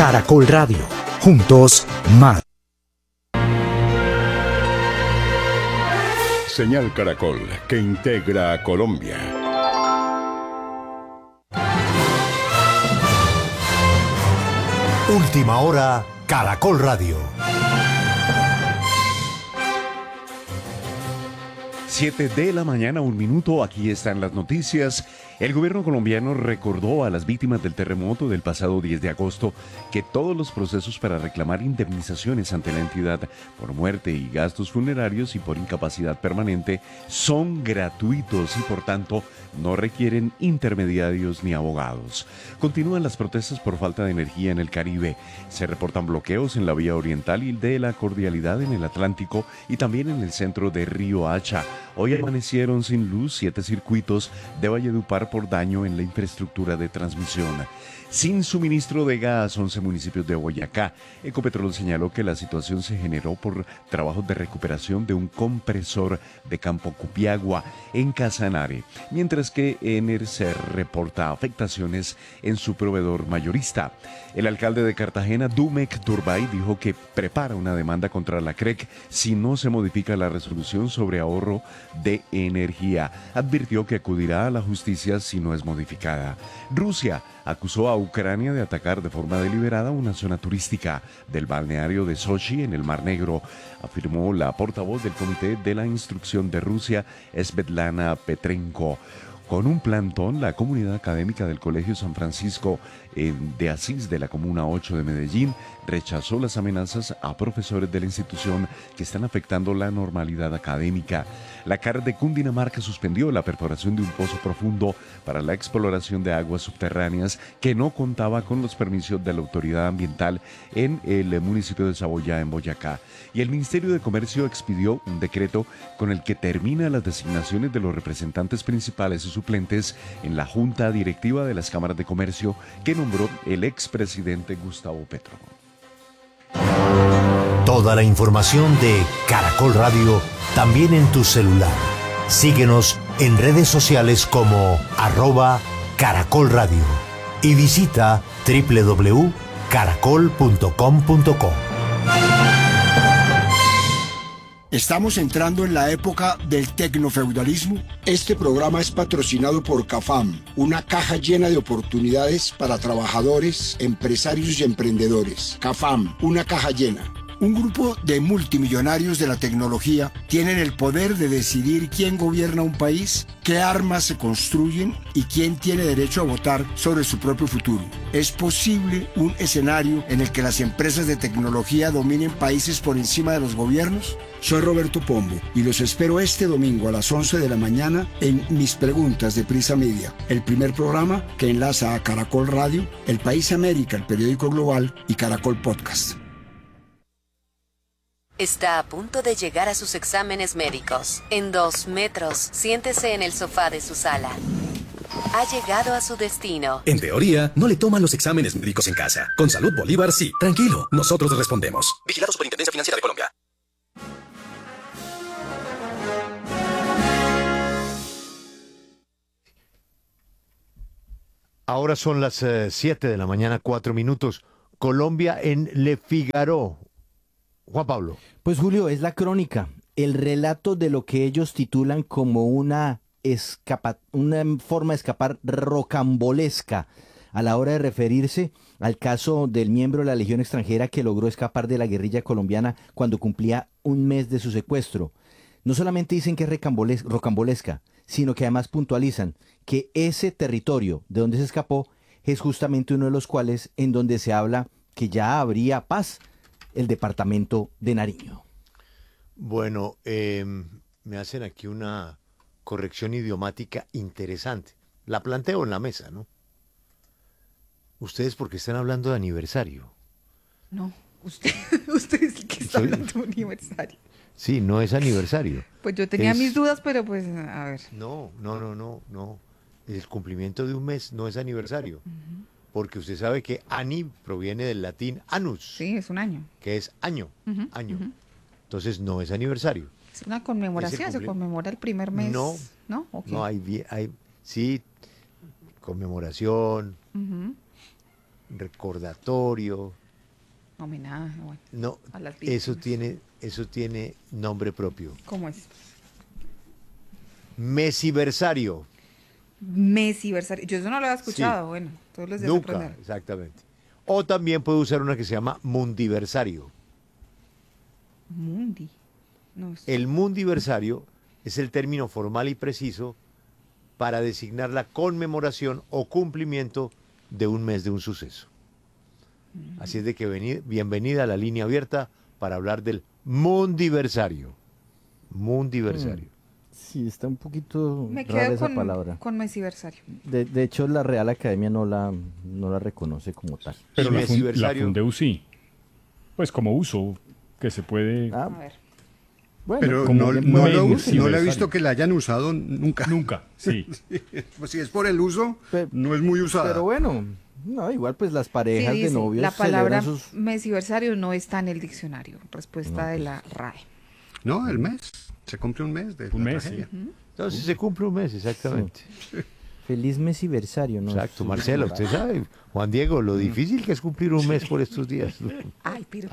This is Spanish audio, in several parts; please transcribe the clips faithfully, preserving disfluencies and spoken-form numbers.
Caracol Radio. Juntos más. Señal Caracol, que integra a Colombia. Última hora, Caracol Radio. Siete de la mañana, un minuto, aquí están las noticias. El gobierno colombiano recordó a las víctimas del terremoto del pasado diez de agosto que todos los procesos para reclamar indemnizaciones ante la entidad por muerte y gastos funerarios y por incapacidad permanente son gratuitos y por tanto no requieren intermediarios ni abogados. Continúan las protestas por falta de energía en el Caribe. Se reportan bloqueos en la vía oriental y de la Cordialidad en el Atlántico y también en el centro de Río Hacha. Hoy amanecieron sin luz siete circuitos de Valledupar por daño en la infraestructura de transmisión. Sin suministro de gas, once municipios de Boyacá. Ecopetrol señaló que la situación se generó por trabajos de recuperación de un compresor de Campo Cupiagua en Casanare, mientras que Enercer reporta afectaciones en su proveedor mayorista. El alcalde de Cartagena, Dumek Turbay, dijo que prepara una demanda contra la C R E C si no se modifica la resolución sobre ahorro de energía. Advirtió que acudirá a la justicia si no es modificada. Rusia acusó a Ucrania de atacar de forma deliberada una zona turística del balneario de Sochi en el Mar Negro, afirmó la portavoz del Comité de la Instrucción de Rusia, Svetlana Petrenko. Con un plantón, la comunidad académica del Colegio San Francisco eh, de Asís de la Comuna ocho de Medellín rechazó las amenazas a profesores de la institución que están afectando la normalidad académica. La C A R de Cundinamarca suspendió la perforación de un pozo profundo para la exploración de aguas subterráneas que no contaba con los permisos de la autoridad ambiental en el municipio de Saboya, en Boyacá. Y el Ministerio de Comercio expidió un decreto con el que termina las designaciones de los representantes principales y suplentes en la Junta Directiva de las Cámaras de Comercio que nombró el expresidente Gustavo Petro. Toda la información de Caracol Radio también en tu celular. Síguenos en redes sociales como arroba Caracol Radio y visita doble u doble u doble u punto caracol punto com punto co. Estamos entrando en la época del tecnofeudalismo. Este programa es patrocinado por CAFAM, una caja llena de oportunidades para trabajadores, empresarios y emprendedores. CAFAM, una caja llena. Un grupo de multimillonarios de la tecnología tienen el poder de decidir quién gobierna un país, qué armas se construyen y quién tiene derecho a votar sobre su propio futuro. ¿Es posible un escenario en el que las empresas de tecnología dominen países por encima de los gobiernos? Soy Roberto Pombo y los espero este domingo a las once de la mañana en Mis Preguntas de Prisa Media, el primer programa que enlaza a Caracol Radio, El País América, el periódico global y Caracol Podcast. Está a punto de llegar a sus exámenes médicos. En dos metros, siéntese en el sofá de su sala. Ha llegado a su destino. En teoría, no le toman los exámenes médicos en casa. Con Salud Bolívar, sí. Tranquilo, nosotros respondemos. Vigilado Superintendencia Financiera de Colombia. Ahora son las siete de la mañana, cuatro minutos. Colombia en Le Figaro. Juan Pablo. Pues Julio, es la crónica, el relato de lo que ellos titulan como una, escapa, una forma de escapar rocambolesca a la hora de referirse al caso del miembro de la Legión extranjera que logró escapar de la guerrilla colombiana cuando cumplía un mes de su secuestro. No solamente dicen que es recamboles, rocambolesca, sino que además puntualizan que ese territorio de donde se escapó es justamente uno de los cuales en donde se habla que ya habría paz, el departamento de Nariño. Bueno, eh, me hacen aquí una corrección idiomática interesante. La planteo en la mesa, ¿no? Ustedes porque están hablando de aniversario. No, usted, usted es el que está Soy... hablando de aniversario. Sí, no es aniversario. Pues yo tenía es... mis dudas, pero pues, a ver. No, no, no, no, no. El cumplimiento de un mes no es aniversario. Uh-huh. Porque usted sabe que ani proviene del latín annus. Sí, es un año. Que es año, uh-huh, año. Uh-huh. Entonces no es aniversario. Es una conmemoración, se conmemora el primer mes. No, no, okay. no hay, hay, sí, conmemoración, uh-huh. recordatorio. Homenaje, bueno. No, a las eso víctimas. tiene, eso tiene nombre propio. ¿Cómo es? Mesiversario. Mesiversario. Yo eso no lo había escuchado, Sí. bueno, todos los días Nunca, aprender. exactamente. O también puede usar una que se llama mundiversario. Mundi. No, es- El mundiversario es el término formal y preciso para designar la conmemoración o cumplimiento de un mes de un suceso. Así es de que veni- bienvenida a la línea abierta para hablar del mundiversario. Mundiversario. Sí, está un poquito Me rara quedo esa con, palabra. con mesiversario. De, de hecho, la Real Academia no la, no la reconoce como tal. Pero Y la, fun- la mesiversario. Fundeu sí. Pues como uso que se puede... Ah, A ver. bueno, Pero como no, que no, lo, menos no le he universal. visto que la hayan usado nunca. Nunca, sí. Pues si es por el uso, Pe- no es muy usada. pero bueno, no, igual pues las Sí, parejas de dice, novios la palabra celebran sus... mesiversario no está en el diccionario. Respuesta de la R A E. No, el mes. Se cumple un mes de Un la mes, tragedia. Entonces se cumple un mes, exactamente. Feliz mesiversario, ¿no? Exacto, Sí, Marcelo, sí. usted sabe, Juan Diego, lo difícil que es cumplir un mes por estos días. Ay, pero...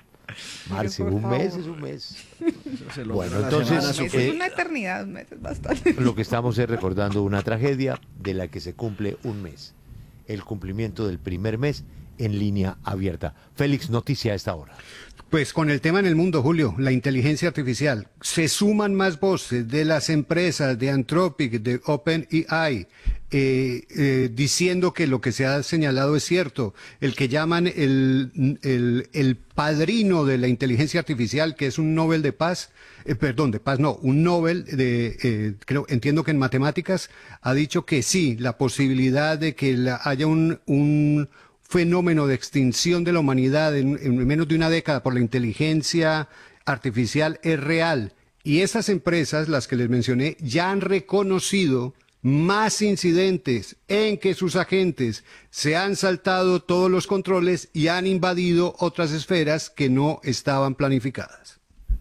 Marce, por un mes favor. es un mes. Se logra Bueno, la entonces, semana Un mes eh, es una eternidad, un mes es bastante. Lo que estamos es recordando una tragedia de la que se cumple un mes. El cumplimiento del primer mes en línea abierta. Félix, noticia a esta hora. Pues con el tema en el mundo, Julio, la inteligencia artificial. Se suman más voces de las empresas, de Anthropic, de OpenAI, eh, eh, diciendo que lo que se ha señalado es cierto. El que llaman el, el, el padrino de la inteligencia artificial, que es un Nobel de Paz, eh, perdón, de Paz no, un Nobel de, eh, creo, entiendo que en matemáticas, ha dicho que sí, la posibilidad de que la- haya un... un fenómeno de extinción de la humanidad en, en menos de una década por la inteligencia artificial es real. Y esas empresas, las que les mencioné, ya han reconocido más incidentes en que sus agentes se han saltado todos los controles y han invadido otras esferas que no estaban planificadas.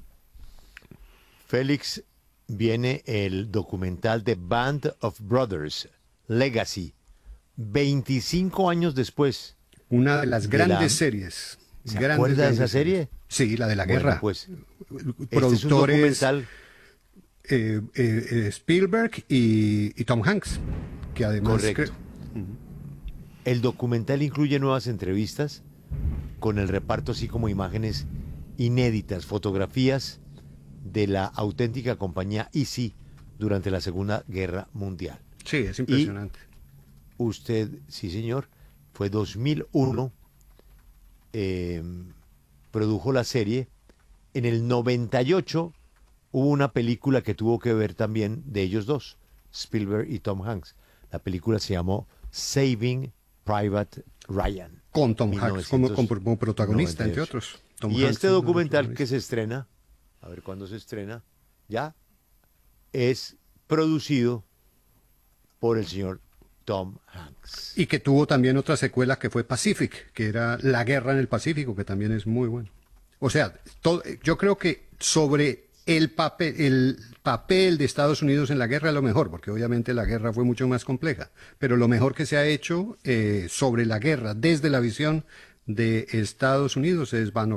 Félix, viene el documental de Band of Brothers, Legacy, veinticinco años después. Una de las de grandes la- series. ¿Se grandes, acuerda de esa grandes serie? Sí, la de la Bueno, guerra. pues, este es un Productores documental. eh, eh, eh, Spielberg y, y Tom Hanks, que además... Correcto. cre- El documental incluye nuevas entrevistas con el reparto, así como imágenes inéditas, fotografías de la auténtica compañía Easy durante la Segunda Guerra Mundial. Sí, es impresionante. Usted, sí señor, fue dos mil uno, eh, produjo la serie. En el noventa y ocho hubo una película que tuvo que ver también de ellos dos, Spielberg y Tom Hanks. La película se llamó Saving Private Ryan. Con Tom Hanks como, mil novecientos como protagonista, entre noventa y ocho. otros. Tom y Hanks este es uno de los documental que protagonistas. se estrena, a ver cuándo se estrena, ya, es producido por el señor Tom Hanks. Y que tuvo también otra secuela que fue Pacific, que era La Guerra en el Pacífico, que también es muy bueno. O sea, todo- yo creo que sobre el papel, el papel de Estados Unidos en la guerra es lo mejor, porque obviamente la guerra fue mucho más compleja, pero lo mejor que se ha hecho eh, sobre la guerra desde la visión de Estados Unidos es Band of